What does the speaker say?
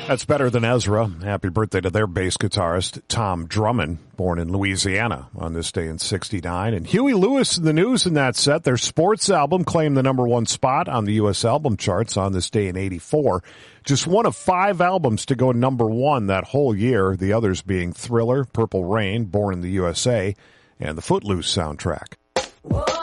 That's Better Than Ezra. Happy birthday to their bass guitarist, Tom Drummond, born in Louisiana on this day in 1969. And Huey Lewis in the news in that set. Their sports album claimed the #1 spot on the U.S. album charts on this day in 1984. Just one of 5 albums to go #1 that whole year, the others being Thriller, Purple Rain, Born in the USA, and the Footloose soundtrack. Whoa.